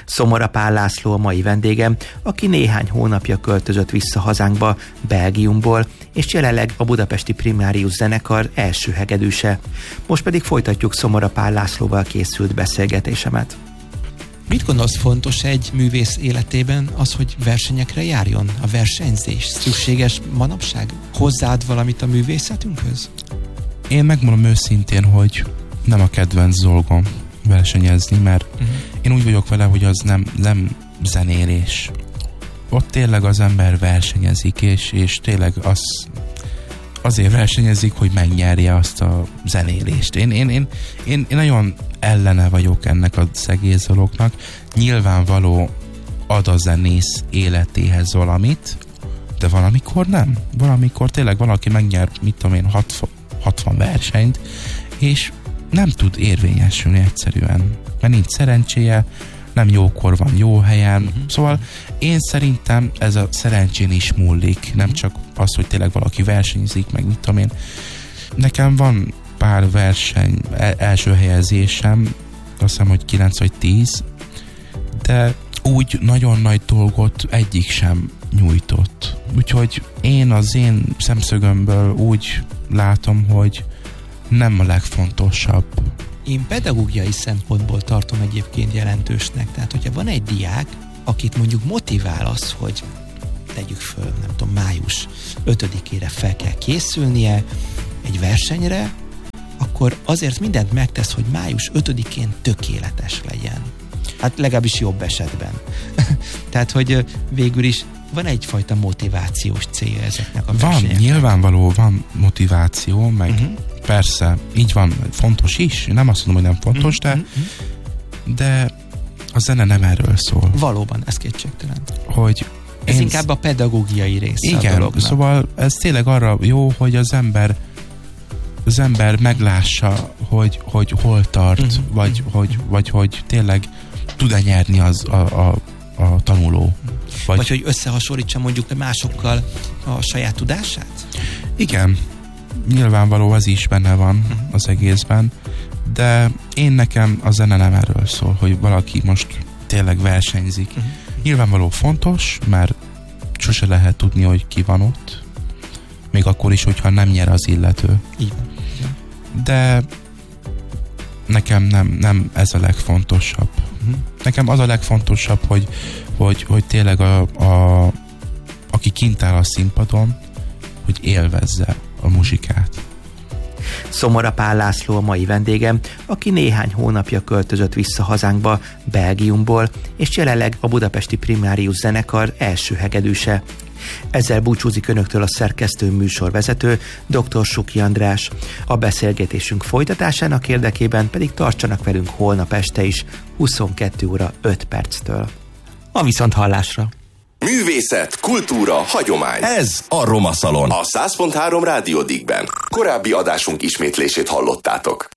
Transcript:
Szomora Pál László a mai vendégem, aki néhány hónapja költözött vissza hazánkba, Belgiumból, és jelenleg a Budapesti Primárius zenekar első hegedűse. Most pedig folytatjuk Szomora Pál Lászlóval készült beszélgetésemet. Mit gondolsz, fontos egy művész életében az, hogy versenyekre járjon? A versenyzés szükséges manapság? Hozzáad valamit a művészetünkhöz? Én megmondom őszintén, hogy nem a kedvenc dolgom versenyezni, mert én úgy vagyok vele, hogy az nem zenélés. Ott tényleg az ember versenyezik, és tényleg azért versenyezik, hogy megnyerje azt a zenélést. Én nagyon ellene vagyok ennek az egész dolognak. Nyilvánvaló ad a zenész életéhez valamit, de valamikor nem. Valamikor tényleg valaki megnyer, mit tudom én, 60 versenyt, és nem tud érvényesülni egyszerűen. Mert nincs szerencséje, nem jókor van jó helyen. Szóval én szerintem ez a szerencsén is múlik. Nem csak az, hogy tényleg valaki versenyzik, meg mit tudom én. Nekem van pár verseny, első helyezésem, azt hiszem, hogy 9 vagy 10, de úgy nagyon nagy dolgot egyik sem nyújtott. Úgyhogy én az én szemszögömből úgy látom, hogy nem a legfontosabb. Én pedagógiai szempontból tartom egyébként jelentősnek. Tehát, hogyha van egy diák, akit mondjuk motivál az, hogy tegyük föl, nem tudom, május 5-ére fel kell készülnie egy versenyre, akkor azért mindent megtesz, hogy május 5-én tökéletes legyen. Hát legalábbis jobb esetben. Tehát, hogy végül is van egyfajta motivációs célja ezeknek a versenyeknek. Van, nyilvánvaló van motiváció, meg persze, így van, fontos is. Nem azt mondom, hogy nem fontos, de a zene nem erről szól. Valóban, ez kétségtelen. Hogy ez inkább a pedagógiai része a dolognak. Szóval ez tényleg arra jó, hogy az ember meglássa, hogy hol tart, vagy hogy tényleg tud-e nyerni az a tanuló. Vagy hogy összehasonlítsa mondjuk másokkal a saját tudását? Igen, nyilvánvaló az is benne van az egészben, de nekem a zene nem erről szól, hogy valaki most tényleg versenyzik. Nyilvánvaló fontos, mert sose lehet tudni, hogy ki van ott, még akkor is, hogyha nem nyer az illető. Így van. De nekem nem ez a legfontosabb. Nekem az a legfontosabb, hogy tényleg aki kint áll a színpadon, hogy élvezze a muzsikát. Szomora Pál László a mai vendégem, aki néhány hónapja költözött vissza hazánkba, Belgiumból, és jelenleg a Budapesti Primárius zenekar első hegedűse. Ezzel búcsúzik önöktől a szerkesztő műsorvezető, dr. Suki András. A beszélgetésünk folytatásának érdekében pedig tartsanak velünk holnap este is, 22 óra 5 perctől. A viszonthallásra! Művészet, kultúra, hagyomány. Ez a Roma Szalon. A 100.3 Rádió Digben. Korábbi adásunk ismétlését hallottátok.